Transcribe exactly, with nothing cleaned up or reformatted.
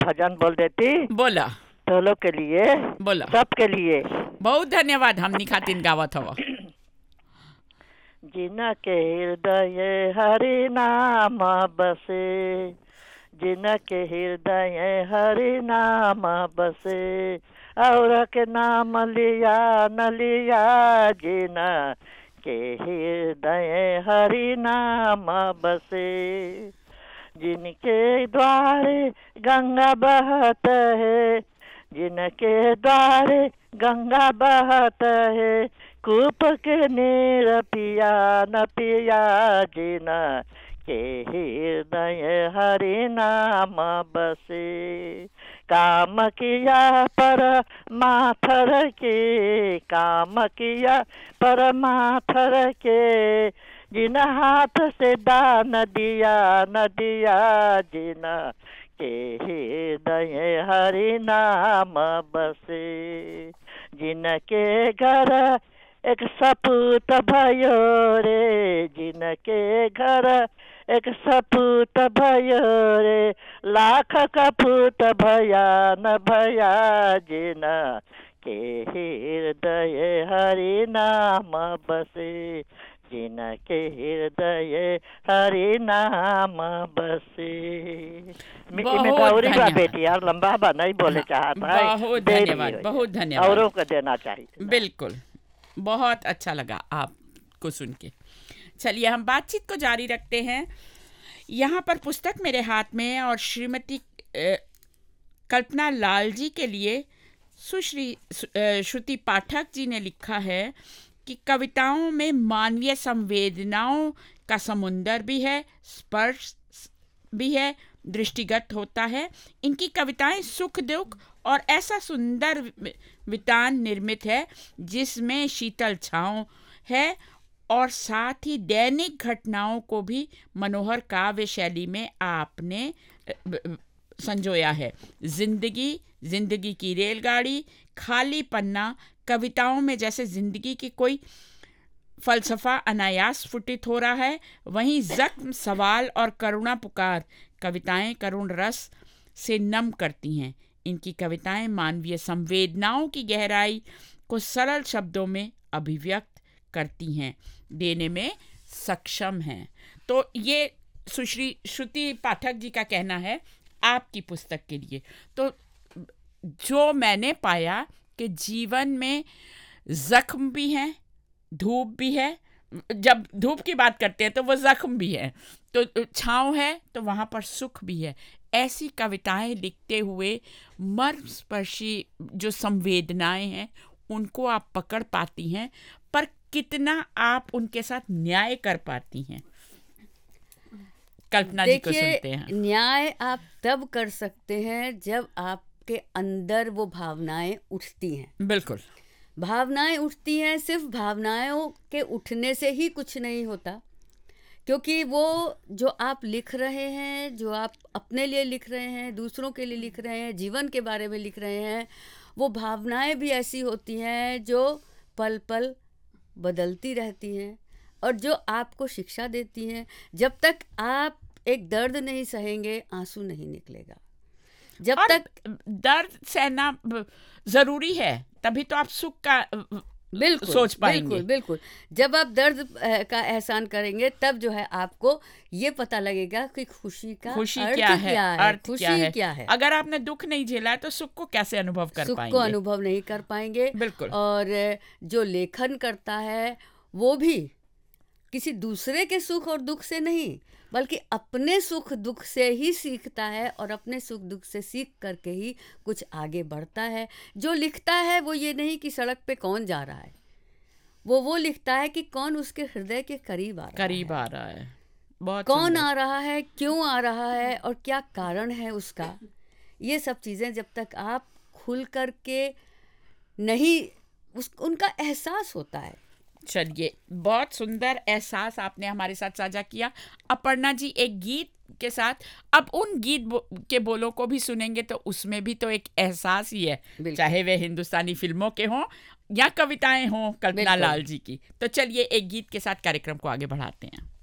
भजन बोल देती बोला तो लोग के लिए, बोला सबके लिए। बहुत धन्यवाद हमनी खातिन गावत हवा। जिनके हृदय हरि नाम बसे, जिनके हृदय हरि नाम बसे, और के नाम लिया न लिया, जिना के हृदय हरि नाम बसे। जिनके द्वारे गंगा बहत है, जिनके द्वारे गंगा बहत है, कूप के नीर पिया न पिया, जिना के हृदय हरि नाम बसे। काम किया पर माथर के, काम किया पर माथर के, जिन हाथ से दान दिया न दिया, जिना के हृदय हरि नाम बसे। जिनके घर एक सपूत भयो रे, जिनके घर एक सपूत भयो रे, लाख कपूत भया न भया, जिना के हृदय हरि नाम बसे, जिनके हृदय हरि नाम बसे। बहुत धन्यवाद बेटी यार, लंबा बा नहीं बोले चाहता है, बहुत धन्यवाद बहुत धन्यवाद औरों को देना चाहिए। बिल्कुल, बहुत अच्छा लगा आपको सुन के। चलिए हम बातचीत को जारी रखते हैं। यहाँ पर पुस्तक मेरे हाथ में है और श्रीमती कल्पना लाल जी के लिए सुश्री श्रुति पाठक जी ने लिखा है कि कविताओं में मानवीय संवेदनाओं का समुंदर भी है, स्पर्श भी है, दृष्टिगत होता है। इनकी कविताएं सुख दुख और ऐसा सुंदर वितान निर्मित है जिसमें शीतल छाँव है और साथ ही दैनिक घटनाओं को भी मनोहर काव्य शैली में आपने संजोया है। जिंदगी, जिंदगी की रेलगाड़ी, खाली पन्ना कविताओं में जैसे जिंदगी की कोई फलसफा अनायास फुटित हो रहा है, वहीं जख्म, सवाल और करुणा पुकार कविताएं करुण रस से नम करती हैं। इनकी कविताएं मानवीय संवेदनाओं की गहराई को सरल शब्दों में अभिव्यक्त करती हैं, देने में सक्षम हैं। तो ये सुश्री श्रुति पाठक जी का कहना है आपकी पुस्तक के लिए। तो जो मैंने पाया कि जीवन में जख्म भी हैं, धूप भी है। जब धूप की बात करते हैं तो वो जख्म भी है, तो छाँव है तो वहाँ पर सुख भी है। ऐसी कविताएं लिखते हुए मर्मस्पर्शी जो संवेदनाएं हैं उनको आप पकड़ पाती हैं, पर कितना आप उनके साथ न्याय कर पाती हैं? कल्पना जी को सुनते हैं। न्याय आप तब कर सकते हैं जब आपके अंदर वो भावनाएं उठती हैं। बिल्कुल, भावनाएं उठती हैं। सिर्फ भावनाओं के उठने से ही कुछ नहीं होता, क्योंकि वो जो आप लिख रहे हैं, जो आप अपने लिए लिख रहे हैं, दूसरों के लिए लिख रहे हैं, जीवन के बारे में लिख रहे हैं, वो भावनाएं भी ऐसी होती हैं जो पल पल बदलती रहती हैं और जो आपको शिक्षा देती हैं। जब तक आप एक दर्द नहीं सहेंगे, आंसू नहीं निकलेगा। जब तक दर्द सहना जरूरी है, तभी तो आप सुख का बिल्कुल सोच पाएंगे। बिल्कुल बिल्कुल। जब आप दर्द का एहसान करेंगे तब जो है आपको ये पता लगेगा कि खुशी का खुशी अर्थ क्या है, क्या है, अर्थ खुशी क्या है। क्या है। अगर आपने दुख नहीं झेला है तो सुख को कैसे अनुभव कर सुख पाएंगे? को अनुभव नहीं कर पाएंगे। बिल्कुल। और जो लेखन करता है वो भी किसी दूसरे के सुख और दुख से नहीं, बल्कि अपने सुख दुख से ही सीखता है और अपने सुख दुख से सीख करके ही कुछ आगे बढ़ता है। जो लिखता है वो ये नहीं कि सड़क पे कौन जा रहा है, वो वो लिखता है कि कौन उसके हृदय के करीब आ रहा करीब है, आ रहा है। बहुत कौन आ रहा है, क्यों आ रहा है और क्या कारण है उसका। ये सब चीज़ें जब तक आप खुल करके नहीं उस उनका एहसास होता है। चलिए, बहुत सुंदर एहसास आपने हमारे साथ साझा किया। अपर्णा जी एक गीत के साथ, अब उन गीत बो, के बोलों को भी सुनेंगे तो उसमें भी तो एक एहसास ही है, चाहे वे हिंदुस्तानी फिल्मों के हों या कविताएं हों कल्पना लाल जी की। तो चलिए एक गीत के साथ कार्यक्रम को आगे बढ़ाते हैं।